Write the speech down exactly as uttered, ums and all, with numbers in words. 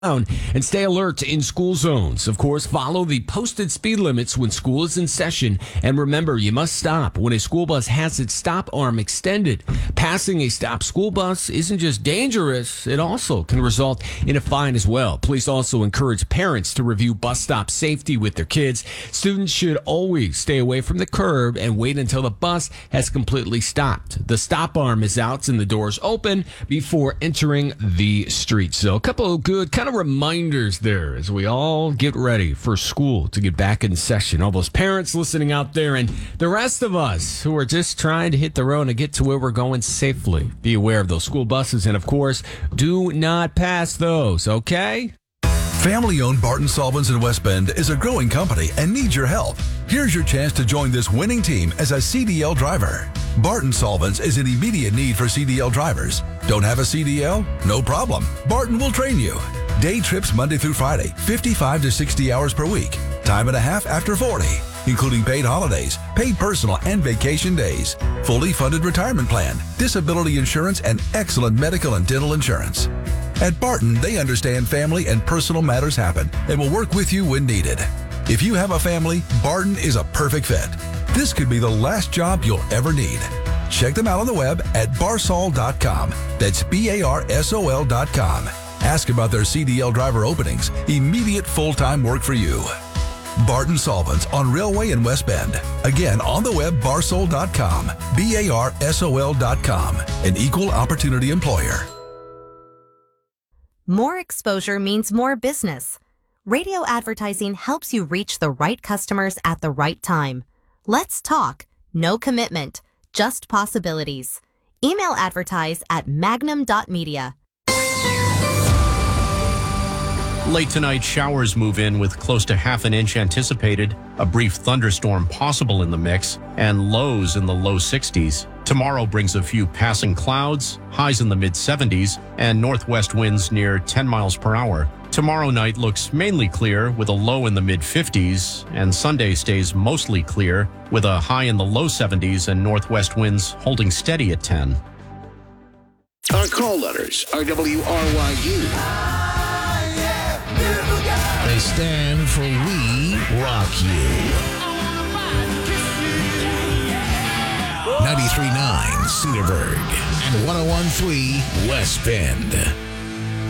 and stay alert in school zones. Of course, follow the posted speed limits when school is in session. And remember, you must stop when a school bus has its stop arm extended. Passing a stopped school bus isn't just dangerous, it also can result in a fine as well. Police also encourage parents to review bus stop safety with their kids. Students should always stay away from the curb and wait until the bus has completely stopped. The stop arm is out and the doors open before entering the street. So a couple of good kind of reminders there as we all get ready for school to get back in session. All those parents listening out there and the rest of us who are just trying to hit the road and get to where we're going safely. Be aware of those school buses and, of course, do not pass those, okay? Family-owned Barton Solvents in West Bend is a growing company and needs your help. Here's your chance to join this winning team as a C D L driver. Barton Solvents is in immediate need for C D L drivers. Don't have a C D L? No problem. Barton will train you. Day trips Monday through Friday, fifty-five to sixty hours per week. Time and a half after forty, including paid holidays, paid personal and vacation days, fully funded retirement plan, disability insurance, and excellent medical and dental insurance. At Barton, they understand family and personal matters happen and will work with you when needed. If you have a family, Barton is a perfect fit. This could be the last job you'll ever need. Check them out on the web at barsol dot com. That's B A R S O L dot com. Ask about their C D L driver openings. Immediate full-time work for you. Barton Solvents on Railway in West Bend. Again, on the web, barsol dot com. B A R S O L dot com. An equal opportunity employer. More exposure means more business. Radio advertising helps you reach the right customers at the right time. Let's talk. No commitment, just possibilities. Email advertise at magnum dot media. Late tonight, showers move in with close to half an inch anticipated, a brief thunderstorm possible in the mix, and lows in the low sixties. Tomorrow brings a few passing clouds, highs in the mid seventies, and northwest winds near ten miles per hour. Tomorrow night looks mainly clear with a low in the mid fifties, and Sunday stays mostly clear with a high in the low seventies and northwest winds holding steady at ten. Our call letters are W R Y U. They stand for We Rock You. ninety-three point nine Cedarburg and one oh one point three West Bend.